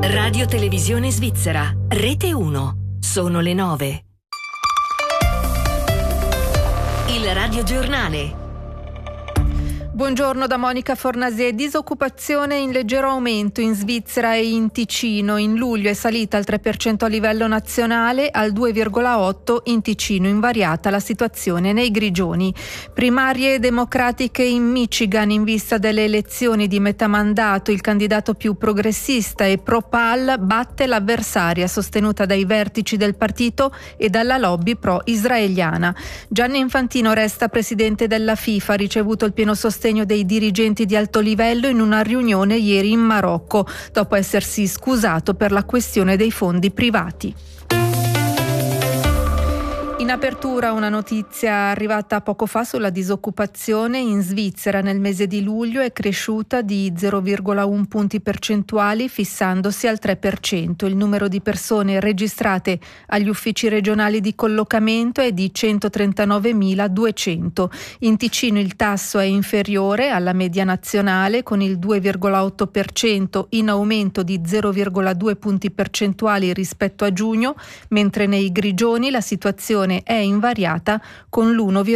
Radio Televisione Svizzera, Rete 1. Sono le 9. Il radiogiornale. Buongiorno da Monica Fornasier. Disoccupazione in leggero aumento in Svizzera e in Ticino. In luglio è salita al 3% a livello nazionale, al 2,8% in Ticino. Invariata la situazione nei Grigioni. Primarie democratiche in Michigan in vista delle elezioni di metà mandato. Il candidato più progressista e pro-PAL batte l'avversaria sostenuta dai vertici del partito e dalla lobby pro-israeliana. Gianni Infantino resta presidente della FIFA, ha ricevuto il pieno sostegno dei dirigenti di alto livello in una riunione ieri in Marocco, dopo essersi scusato per la questione dei fondi privati. In apertura una notizia arrivata poco fa sulla disoccupazione in Svizzera. Nel mese di luglio è cresciuta di 0,1 punti percentuali, fissandosi al 3%. Il numero di persone registrate agli uffici regionali di collocamento è di 139.200. In Ticino il tasso è inferiore alla media nazionale, con il 2,8% in aumento di 0,2 punti percentuali rispetto a giugno, mentre nei Grigioni la situazione è invariata con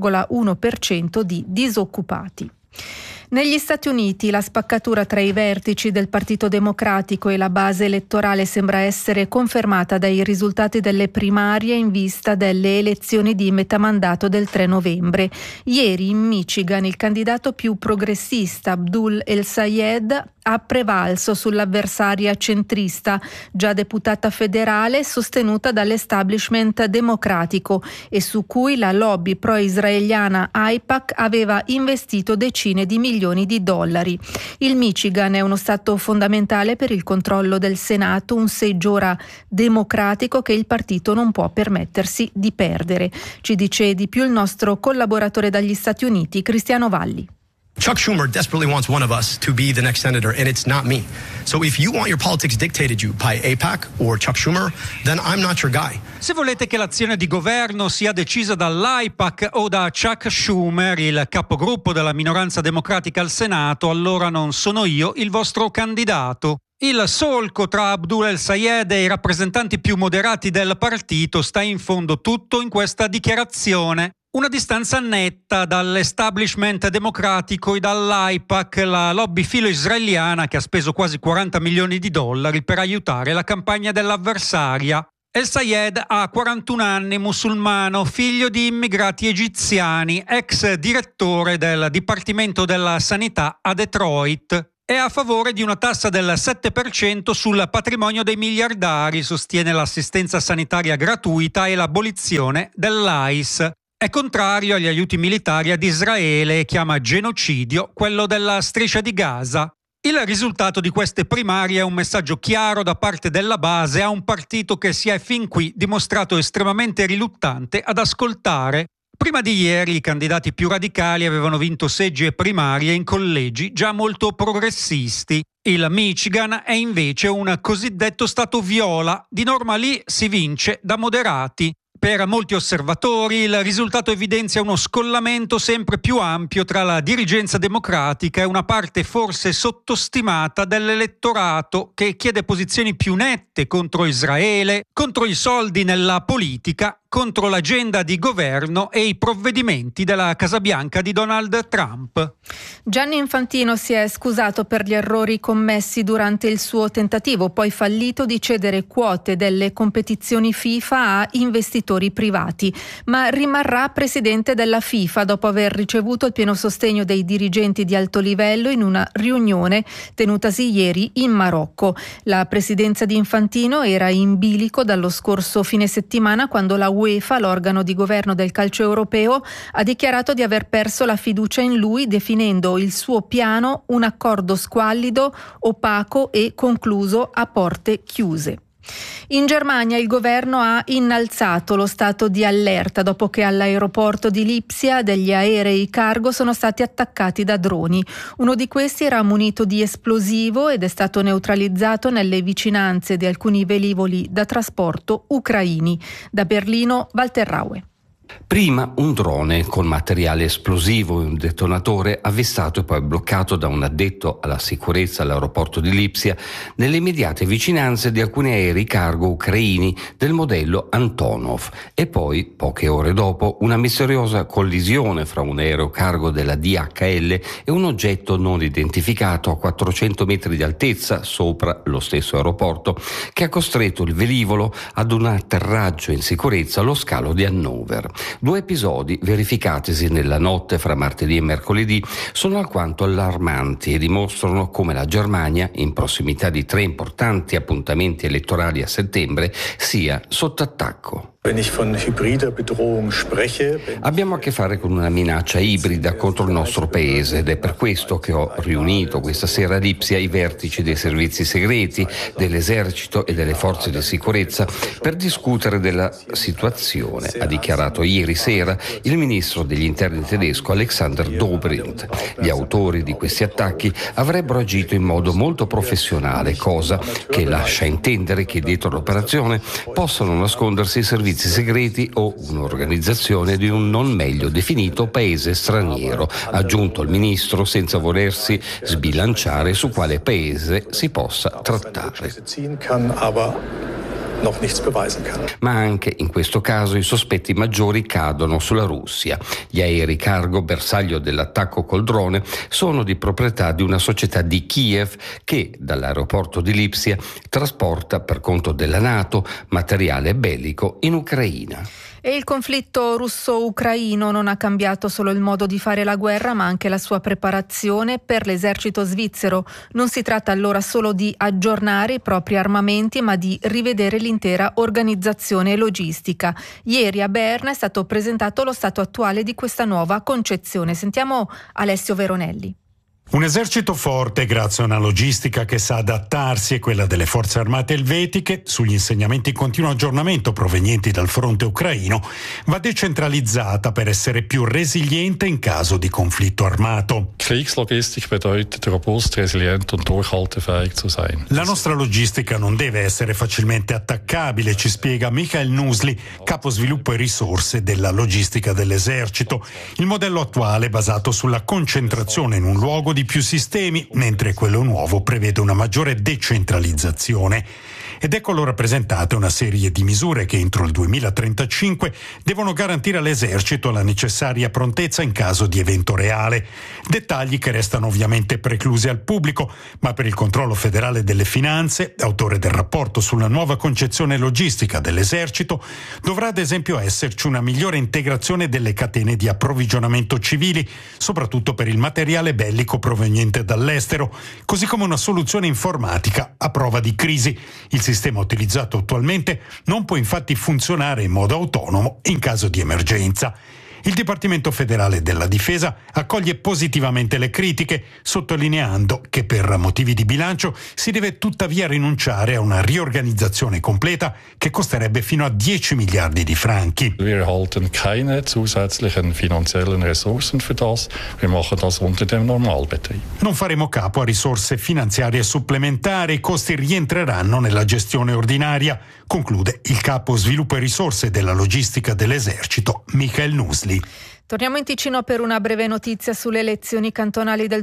l'1,1% di disoccupati. Negli Stati Uniti la spaccatura tra i vertici del Partito Democratico e la base elettorale sembra essere confermata dai risultati delle primarie in vista delle elezioni di metà mandato del 3 novembre. Ieri in Michigan il candidato più progressista, Abdul El-Sayed, ha prevalso sull'avversaria centrista, già deputata federale, sostenuta dall'establishment democratico e su cui la lobby pro-israeliana AIPAC aveva investito decine di milioni di dollari. Il Michigan è uno stato fondamentale per il controllo del Senato, un seggio ora democratico che il partito non può permettersi di perdere. Ci dice di più il nostro collaboratore dagli Stati Uniti, Cristiano Valli. Chuck Schumer desperately wants one of us to be the next senator, and it's not me. So if you want your politics dictated you by AIPAC or Chuck Schumer, then I'm not your guy. Se volete che l'azione di governo sia decisa dall'AIPAC o da Chuck Schumer, il capogruppo della minoranza democratica al Senato, allora non sono io il vostro candidato. Il solco tra Abdul El-Sayed e i rappresentanti più moderati del partito sta in fondo tutto in questa dichiarazione. Una distanza netta dall'establishment democratico e dall'AIPAC, la lobby filo-israeliana che ha speso quasi 40 milioni di dollari per aiutare la campagna dell'avversaria. El-Sayed ha 41 anni, musulmano, figlio di immigrati egiziani, ex direttore del Dipartimento della Sanità a Detroit. È a favore di una tassa del 7% sul patrimonio dei miliardari, sostiene l'assistenza sanitaria gratuita e l'abolizione dell'AIS. È contrario agli aiuti militari ad Israele e chiama genocidio quello della striscia di Gaza. Il risultato di queste primarie è un messaggio chiaro da parte della base a un partito che si è fin qui dimostrato estremamente riluttante ad ascoltare. Prima di ieri i candidati più radicali avevano vinto seggi e primarie in collegi già molto progressisti. Il Michigan è invece un cosiddetto stato viola, di norma lì si vince da moderati. Per molti osservatori il risultato evidenzia uno scollamento sempre più ampio tra la dirigenza democratica e una parte forse sottostimata dell'elettorato che chiede posizioni più nette contro Israele, contro i soldi nella politica, contro l'agenda di governo e i provvedimenti della Casa Bianca di Donald Trump. Gianni Infantino si è scusato per gli errori commessi durante il suo tentativo, poi fallito, di cedere quote delle competizioni FIFA a investitori privati, ma rimarrà presidente della FIFA dopo aver ricevuto il pieno sostegno dei dirigenti di alto livello in una riunione tenutasi ieri in Marocco. La presidenza di Infantino era in bilico dallo scorso fine settimana, quando la UEFA, l'organo di governo del calcio europeo, ha dichiarato di aver perso la fiducia in lui, definendo il suo piano un accordo squallido, opaco e concluso a porte chiuse. In Germania il governo ha innalzato lo stato di allerta dopo che all'aeroporto di Lipsia degli aerei cargo sono stati attaccati da droni. Uno di questi era munito di esplosivo ed è stato neutralizzato nelle vicinanze di alcuni velivoli da trasporto ucraini. Da Berlino, Walter Raue. Prima un drone con materiale esplosivo e un detonatore avvistato e poi bloccato da un addetto alla sicurezza all'aeroporto di Lipsia nelle immediate vicinanze di alcuni aerei cargo ucraini del modello Antonov, e poi, poche ore dopo, una misteriosa collisione fra un aereo cargo della DHL e un oggetto non identificato a 400 metri di altezza sopra lo stesso aeroporto, che ha costretto il velivolo ad un atterraggio in sicurezza allo scalo di Hannover. 2 episodi verificatisi nella notte fra martedì e mercoledì sono alquanto allarmanti e dimostrano come la Germania, in prossimità di 3 importanti appuntamenti elettorali a settembre, sia sotto attacco. Abbiamo a che fare con una minaccia ibrida contro il nostro paese ed è per questo che ho riunito questa sera a Lipsia i vertici dei servizi segreti, dell'esercito e delle forze di sicurezza per discutere della situazione, ha dichiarato ieri sera il ministro degli interni tedesco Alexander Dobrindt. Gli autori di questi attacchi avrebbero agito in modo molto professionale, cosa che lascia intendere che dietro l'operazione possano nascondersi i servizi segreti o un'organizzazione di un non meglio definito paese straniero, ha aggiunto il ministro senza volersi sbilanciare su quale paese si possa trattare. Ma anche in questo caso i sospetti maggiori cadono sulla Russia. Gli aerei cargo bersaglio dell'attacco col drone sono di proprietà di una società di Kiev che dall'aeroporto di Lipsia trasporta per conto della NATO materiale bellico in Ucraina. E il conflitto russo-ucraino non ha cambiato solo il modo di fare la guerra, ma anche la sua preparazione per l'esercito svizzero. Non si tratta allora solo di aggiornare i propri armamenti, ma di rivedere l'intera organizzazione e logistica. Ieri a Berna è stato presentato lo stato attuale di questa nuova concezione. Sentiamo Alessio Veronelli. Un esercito forte grazie a una logistica che sa adattarsi e quella delle forze armate elvetiche, sugli insegnamenti in continuo aggiornamento provenienti dal fronte ucraino, va decentralizzata per essere più resiliente in caso di conflitto armato. Kriegslogistik bedeutet robust, resilient und durchhaltefähig zu sein. La nostra logistica non deve essere facilmente attaccabile, ci spiega Michael Nusli, capo sviluppo e risorse della logistica dell'esercito. Il modello attuale è basato sulla concentrazione in un luogo di più sistemi, mentre quello nuovo prevede una maggiore decentralizzazione. Ed ecco allora presentate una serie di misure che entro il 2035 devono garantire all'esercito la necessaria prontezza in caso di evento reale. Dettagli che restano ovviamente preclusi al pubblico, ma per il controllo federale delle finanze, autore del rapporto sulla nuova concezione logistica dell'esercito, dovrà ad esempio esserci una migliore integrazione delle catene di approvvigionamento civili, soprattutto per il materiale bellico proveniente dall'estero, così come una soluzione informatica a prova di crisi. Il sistema utilizzato attualmente non può infatti funzionare in modo autonomo in caso di emergenza. Il Dipartimento federale della Difesa accoglie positivamente le critiche, sottolineando che per motivi di bilancio si deve tuttavia rinunciare a una riorganizzazione completa che costerebbe fino a 10 miliardi di franchi. Wir erhalten keine zusätzlichen finanziellen Ressourcen für das. Wir machen das unter dem Normalbetrieb. Non faremo capo a risorse finanziarie supplementari, i costi rientreranno nella gestione ordinaria, conclude il capo sviluppo e risorse della logistica dell'esercito, Michael Nusli. Torniamo in Ticino per una breve notizia sulle elezioni cantonali del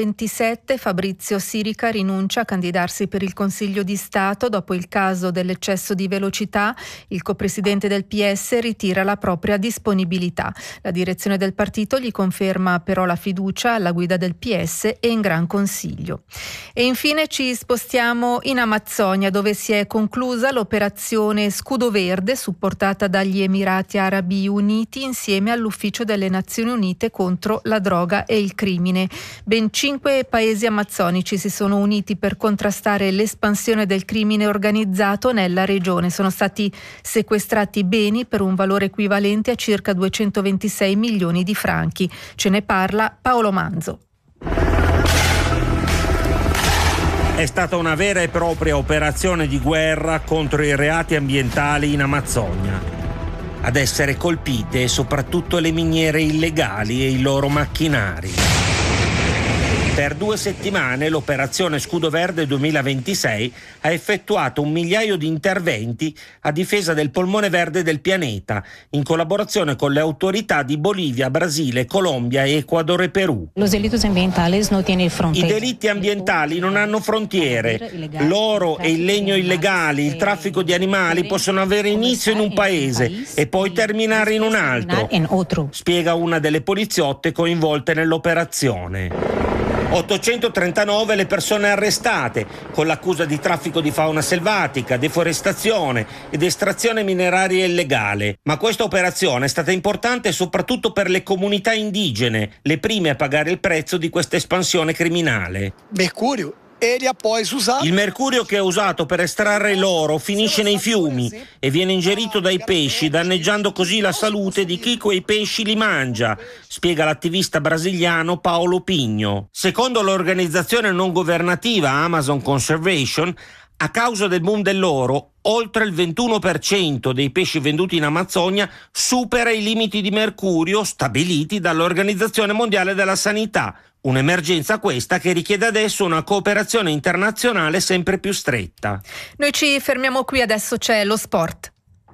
2027. Fabrizio Sirica rinuncia a candidarsi per il Consiglio di Stato dopo il caso dell'eccesso di velocità. Il copresidente del PS ritira la propria disponibilità. La direzione del partito gli conferma però la fiducia alla guida del PS e in Gran Consiglio. E infine ci spostiamo in Amazzonia, dove si è conclusa l'operazione Scudo Verde supportata dagli Emirati Arabi Uniti insieme all'Ufficio delle Nazioni Unite contro la droga e il crimine. Ben 5 paesi amazzonici si sono uniti per contrastare l'espansione del crimine organizzato nella regione. Sono stati sequestrati beni per un valore equivalente a circa 226 milioni di franchi. Ce ne parla Paolo Manzo. È stata una vera e propria operazione di guerra contro i reati ambientali in Amazzonia. Ad essere colpite soprattutto le miniere illegali e i loro macchinari. Per 2 settimane l'operazione Scudo Verde 2026 ha effettuato 1 migliaio di interventi a difesa del polmone verde del pianeta, in collaborazione con le autorità di Bolivia, Brasile, Colombia, Ecuador e Perù. I delitti ambientali non hanno frontiere. L'oro e il legno illegali, il traffico di animali possono avere inizio in un paese e poi terminare in un altro, spiega una delle poliziotte coinvolte nell'operazione. 839 le persone arrestate con l'accusa di traffico di fauna selvatica, deforestazione ed estrazione mineraria illegale. Ma questa operazione è stata importante soprattutto per le comunità indigene, le prime a pagare il prezzo di questa espansione criminale. Il mercurio che è usato per estrarre l'oro finisce nei fiumi e viene ingerito dai pesci, danneggiando così la salute di chi quei pesci li mangia, spiega l'attivista brasiliano Paolo Pigno. Secondo l'organizzazione non governativa Amazon Conservation, a causa del boom dell'oro, oltre il 21% dei pesci venduti in Amazzonia supera i limiti di mercurio stabiliti dall'Organizzazione Mondiale della Sanità. Un'emergenza questa che richiede adesso una cooperazione internazionale sempre più stretta. Noi ci fermiamo qui, adesso c'è lo sport.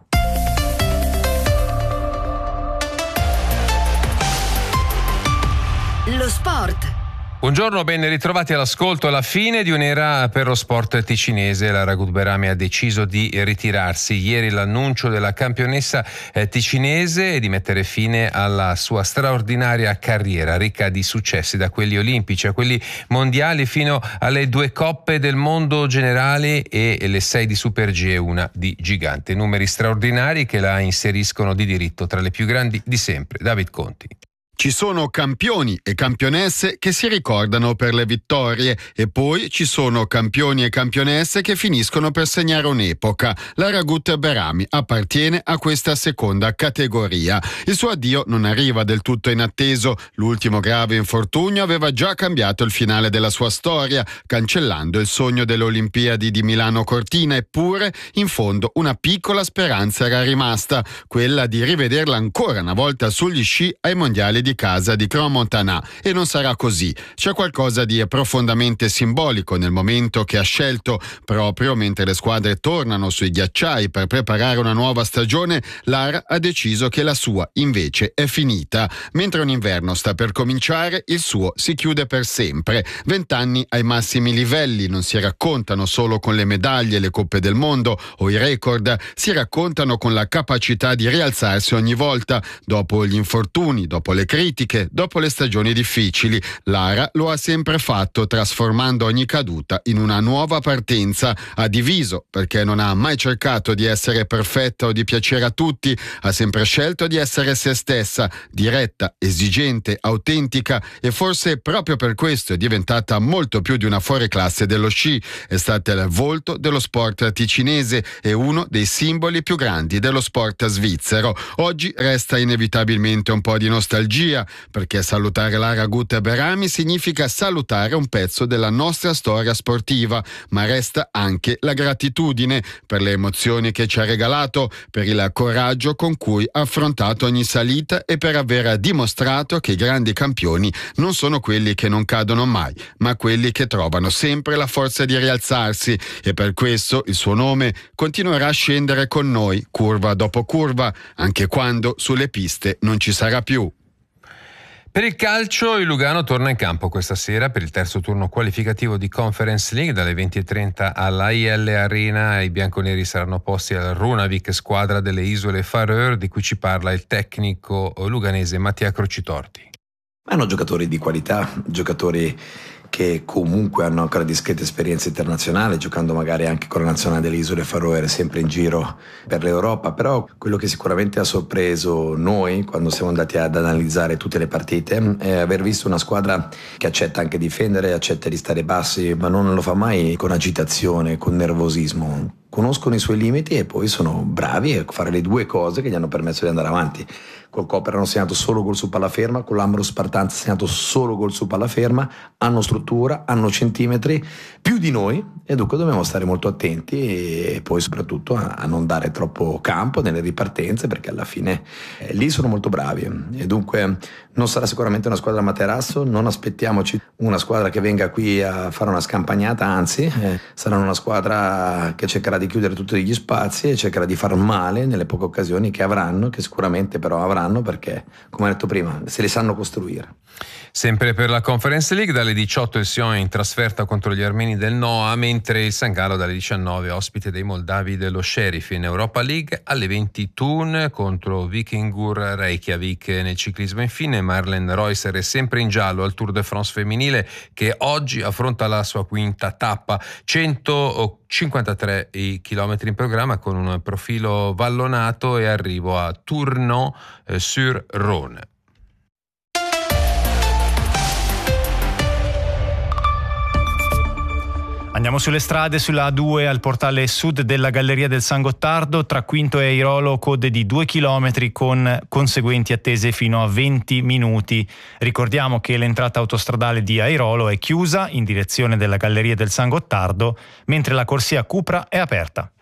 Lo sport. Buongiorno, ben ritrovati all'ascolto. Alla fine di un'era per lo sport ticinese, la Ragut Berami ha deciso di ritirarsi. Ieri l'annuncio della campionessa ticinese è di mettere fine alla sua straordinaria carriera, ricca di successi da quelli olimpici a quelli mondiali fino alle 2 coppe del mondo generali e le 6 di Super G e una di gigante. Numeri straordinari che la inseriscono di diritto tra le più grandi di sempre. David Conti. Ci sono campioni e campionesse che si ricordano per le vittorie e poi ci sono campioni e campionesse che finiscono per segnare un'epoca. La Ragut Berami appartiene a questa seconda categoria. Il suo addio non arriva del tutto inatteso. L'ultimo grave infortunio aveva già cambiato il finale della sua storia, cancellando il sogno delle Olimpiadi di Milano Cortina, eppure in fondo una piccola speranza era rimasta, quella di rivederla ancora una volta sugli sci ai mondiali di casa di Crans-Montana, e non sarà così. C'è qualcosa di profondamente simbolico nel momento che ha scelto. Proprio mentre le squadre tornano sui ghiacciai per preparare una nuova stagione, Lara ha deciso che la sua invece è finita. Mentre un inverno sta per cominciare, il suo si chiude per sempre. 20 anni ai massimi livelli non si raccontano solo con le medaglie, le coppe del mondo o i record, si raccontano con la capacità di rialzarsi ogni volta, dopo gli infortuni, dopo le critiche, dopo le stagioni difficili. Lara lo ha sempre fatto, trasformando ogni caduta in una nuova partenza. Ha diviso perché non ha mai cercato di essere perfetta o di piacere a tutti, ha sempre scelto di essere se stessa, diretta, esigente, autentica, e forse proprio per questo è diventata molto più di una fuoriclasse dello sci. È stata il volto dello sport ticinese e uno dei simboli più grandi dello sport svizzero. Oggi resta inevitabilmente un po' di nostalgia, perché salutare la Ragut Berami significa salutare un pezzo della nostra storia sportiva, ma resta anche la gratitudine per le emozioni che ci ha regalato, per il coraggio con cui ha affrontato ogni salita e per aver dimostrato che i grandi campioni non sono quelli che non cadono mai, ma quelli che trovano sempre la forza di rialzarsi, e per questo il suo nome continuerà a scendere con noi curva dopo curva, anche quando sulle piste non ci sarà più. Per il calcio, il Lugano torna in campo questa sera per il terzo turno qualificativo di Conference League dalle 20:30 all'AIL Arena. I bianconeri saranno posti al Runavik, squadra delle isole Faroe, di cui ci parla il tecnico luganese Mattia Crocitorti. Hanno giocatori di qualità, giocatori che comunque hanno ancora discreta esperienza internazionale, giocando magari anche con la nazionale delle isole Faroe, sempre in giro per l'Europa. Però quello che sicuramente ha sorpreso noi quando siamo andati ad analizzare tutte le partite è aver visto una squadra che accetta anche difendere, accetta di stare bassi, ma non lo fa mai con agitazione, con nervosismo. conoscono i suoi limiti e poi sono bravi a fare le due cose che gli hanno permesso di andare avanti. Col Koper hanno segnato solo gol su palla ferma, con l'Ambro Spartanza hanno segnato solo gol su palla ferma, hanno struttura, hanno centimetri più di noi e dunque dobbiamo stare molto attenti e poi soprattutto a non dare troppo campo nelle ripartenze, perché alla fine lì sono molto bravi e dunque non sarà sicuramente una squadra materasso, non aspettiamoci una squadra che venga qui a fare una scampagnata, anzi sarà una squadra che cercherà di chiudere tutti gli spazi e cercherà di far male nelle poche occasioni che avranno, che sicuramente però avranno, perché come ho detto prima se le sanno costruire. Sempre per la Conference League dalle 18 il Sion in trasferta contro gli armeni del Noa, mentre il San Gallo dalle 19 ospite dei moldavi dello Sheriff. In Europa League alle 20 Thun contro Vikingur Reykjavik. Nel ciclismo infine Marlen Reusser è sempre in giallo al Tour de France femminile, che oggi affronta la sua quinta tappa, 153 i chilometri in programma con un profilo vallonato e arrivo a Tournon-sur-Rhône. Andiamo sulle strade, sulla A2 al portale sud della Galleria del San Gottardo, tra Quinto e Airolo code di 2 chilometri con conseguenti attese fino a 20 minuti. Ricordiamo che l'entrata autostradale di Airolo è chiusa in direzione della Galleria del San Gottardo, mentre la corsia Cupra è aperta.